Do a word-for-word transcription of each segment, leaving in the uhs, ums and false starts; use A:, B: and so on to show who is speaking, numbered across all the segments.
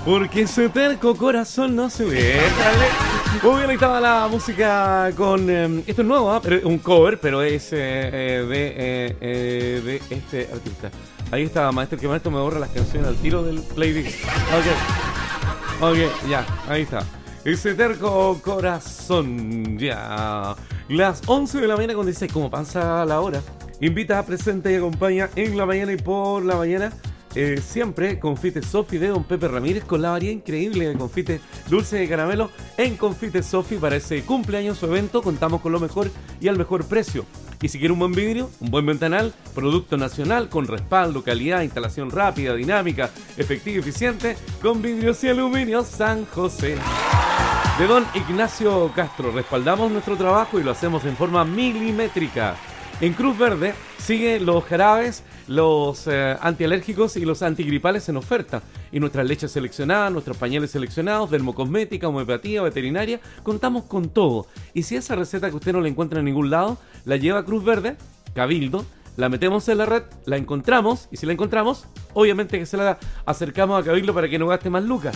A: Porque ese terco corazón no se ve. Dale. Muy bien, ahí estaba la música con... Eh, esto es nuevo, ¿eh? Pero un cover, pero es eh, eh, de, eh, eh, de este artista. Ahí está, maestro, que maestro me borra las canciones al tiro del playlist. Ok. Ok, ya, ahí está. Ese terco corazón, ya. Las once de la mañana con dieciséis, ¿cómo pasa la hora? Invita, presenta y acompaña en la mañana y por la mañana. Eh, siempre Confite Sofi de Don Pepe Ramírez, con la variedad increíble de confite dulce de caramelo en Confite Sofi. Para ese cumpleaños o evento contamos con lo mejor y al mejor precio. Y si quiere un buen vidrio, un buen ventanal, producto nacional con respaldo, calidad, instalación rápida, dinámica, efectiva y eficiente, con vidrios y aluminio San José. De Don Ignacio Castro, respaldamos nuestro trabajo y lo hacemos en forma milimétrica. En Cruz Verde sigue los jarabes, los eh, antialérgicos y los antigripales en oferta. Y nuestras leches seleccionadas, nuestros pañales seleccionados, dermocosmética, homeopatía, veterinaria, contamos con todo. Y si esa receta que usted no la encuentra en ningún lado, la lleva a Cruz Verde, Cabildo, la metemos en la red, la encontramos, y si la encontramos, obviamente que se la acercamos a Cabildo para que no gaste más lucas.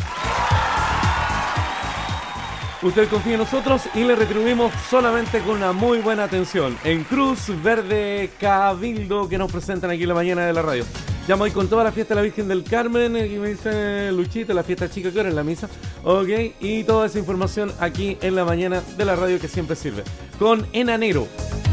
A: Usted confía en nosotros y le retribuimos solamente con una muy buena atención. En Cruz Verde Cabildo, que nos presentan aquí en la mañana de la radio. Ya voy con toda la fiesta de la Virgen del Carmen. Aquí me dice Luchito, la fiesta chica que ahora en la misa. Ok, y toda esa información aquí en la mañana de la radio que siempre sirve. Con Enanero.